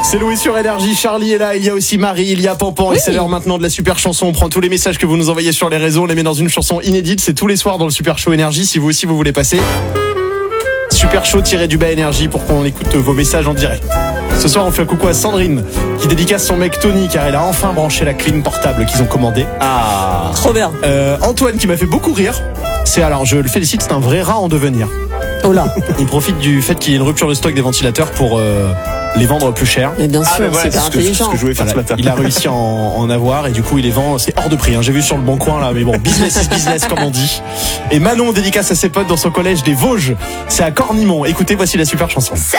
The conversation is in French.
C'est Louis sur Énergie, Charlie est là, il y a aussi Marie, il y a Pampan, et c'est l'heure maintenant de la super chanson. On prend tous les messages que vous nous envoyez sur les réseaux, on les met dans une chanson inédite. C'est tous les soirs dans le Super Show Énergie, si vous aussi vous voulez passer. Super Show-du-bas Énergie pour qu'on écoute vos messages en direct. Ce soir on fait un coucou à Sandrine qui dédicace son mec Tony car elle a enfin branché la clim portable qu'ils ont commandée. Ah, trop bien. Antoine qui m'a fait beaucoup rire. Alors je le félicite, c'est un vrai rat en devenir. Oh là. Il profite du fait qu'il y ait une rupture de stock des ventilateurs pour les vendre plus cher. Mais bien sûr, ouais, c'est intelligent. C'est ce que je voulais faire ce matin. Il a réussi à en avoir et du coup il les vend, c'est hors de prix. J'ai vu sur le bon coin là, mais bon, business is business comme on dit. Et Manon dédicace à ses potes dans son collège des Vosges. C'est à Cornimont. Écoutez, voici la super chanson.